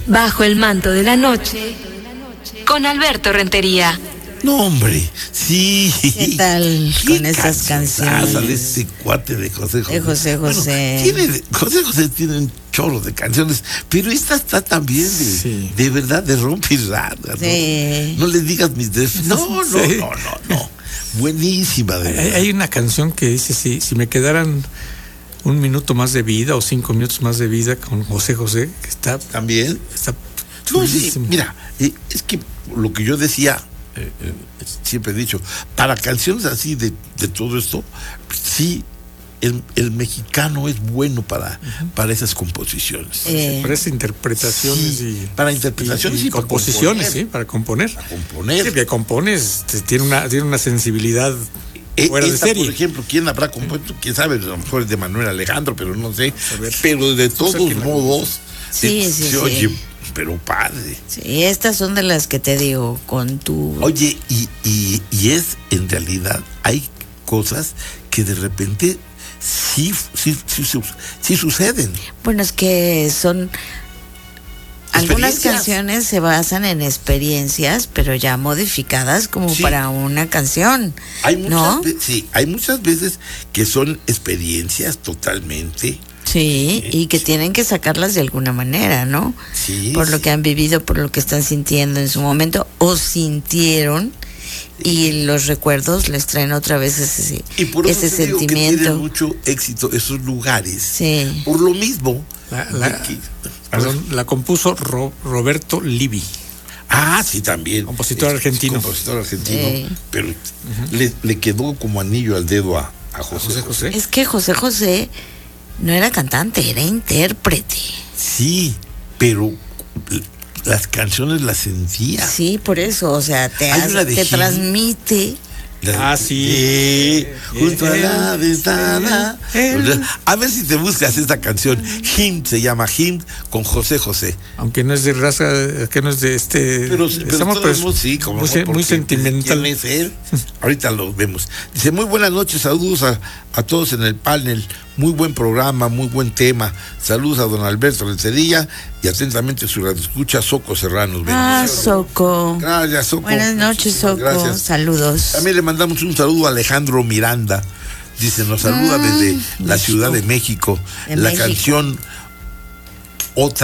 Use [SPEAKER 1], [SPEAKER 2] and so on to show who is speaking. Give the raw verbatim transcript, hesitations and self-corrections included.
[SPEAKER 1] Bajo el manto de la noche, con Alberto Rentería.
[SPEAKER 2] No, hombre, sí.
[SPEAKER 3] ¿Qué tal
[SPEAKER 2] ¿Qué
[SPEAKER 3] con esas canciones?
[SPEAKER 2] de ese cuate de José José.
[SPEAKER 3] De José José.
[SPEAKER 2] Bueno, tiene, José José tiene un chorro de canciones, pero esta está también de, sí. de verdad, de rompe y rasga, ¿no?
[SPEAKER 3] Sí.
[SPEAKER 2] No le digas mis defectos. No, no, sí. no, no, no. Buenísima, de verdad.
[SPEAKER 4] Hay, hay una canción que dice, si, si me quedaran un minuto más de vida o cinco minutos más de vida con José José, que está...
[SPEAKER 2] ¿También?
[SPEAKER 4] Está
[SPEAKER 2] no, sí, mira, eh, es que lo que yo decía... Eh, eh, siempre he dicho, para canciones así de, de todo esto, sí, el, el mexicano es bueno para, uh-huh. para esas composiciones.
[SPEAKER 4] Eh, para esas interpretaciones sí, y
[SPEAKER 2] para interpretaciones y, y,
[SPEAKER 4] y composiciones, sí, para componer.
[SPEAKER 2] Para componer.
[SPEAKER 4] Sí, que compones, tiene una, tiene una sensibilidad
[SPEAKER 2] eh,
[SPEAKER 4] fuera
[SPEAKER 2] esta,
[SPEAKER 4] de serie.
[SPEAKER 2] Por ejemplo, ¿quién habrá compuesto? Quién sabe, a lo mejor es de Manuel Alejandro, pero no sé. Pero de todos o sea, modos,
[SPEAKER 3] sí,
[SPEAKER 2] eh,
[SPEAKER 3] sí,
[SPEAKER 2] se
[SPEAKER 3] sí.
[SPEAKER 2] oye. Pero padre.
[SPEAKER 3] Sí, estas son de las que te digo, con tu...
[SPEAKER 2] Oye, y, y, y es, en realidad, hay cosas que de repente sí, sí, sí, sí, sí suceden.
[SPEAKER 3] Bueno, es que son... Algunas canciones se basan en experiencias, pero ya modificadas como sí. para una canción,
[SPEAKER 2] hay muchas
[SPEAKER 3] ¿no?
[SPEAKER 2] Ve- sí, hay muchas veces que son experiencias totalmente...
[SPEAKER 3] Sí, y que tienen que sacarlas de alguna manera, ¿no?
[SPEAKER 2] Sí.
[SPEAKER 3] Por lo que han vivido, por lo que están sintiendo en su momento, o sintieron, y los recuerdos les traen otra vez ese,
[SPEAKER 2] y por eso
[SPEAKER 3] ese
[SPEAKER 2] te digo
[SPEAKER 3] sentimiento.
[SPEAKER 2] que tienen mucho éxito esos lugares.
[SPEAKER 3] Sí.
[SPEAKER 2] Por lo mismo.
[SPEAKER 4] La, la, que, perdón, la compuso Ro, Roberto Livi.
[SPEAKER 2] Ah, sí, también.
[SPEAKER 4] Compositor
[SPEAKER 2] es,
[SPEAKER 4] argentino.
[SPEAKER 2] Es compositor argentino,
[SPEAKER 3] sí.
[SPEAKER 2] pero uh-huh. le, le quedó como anillo al dedo a, a José, José José.
[SPEAKER 3] Es que José José no era cantante, era intérprete.
[SPEAKER 2] Sí, pero las canciones las sentía.
[SPEAKER 3] Sí, por eso, o sea, te, hace, te transmite.
[SPEAKER 2] La, ah, sí. Eh, junto eh, a la ventana. Eh, a ver si te buscas esta canción. Him se llama Him con José José.
[SPEAKER 4] Aunque no es de raza, que no es de este.
[SPEAKER 2] Pero, pero todos, sí, como
[SPEAKER 4] muy, muy sentimental.
[SPEAKER 2] ¿Quién es él? Ahorita lo vemos. Dice, muy buenas noches, saludos a, a todos en el panel. Muy buen programa, muy buen tema. Saludos a don Alberto Rentería y atentamente su radioescucha Soco Serrano.
[SPEAKER 3] Ah, Soco.
[SPEAKER 2] Gracias, Soco.
[SPEAKER 3] Buenas noches, Soco. Gracias. Saludos.
[SPEAKER 2] También le mandamos un saludo a Alejandro Miranda. Dice, nos saluda mm, desde la Ciudad de México. De la México. Canción Otra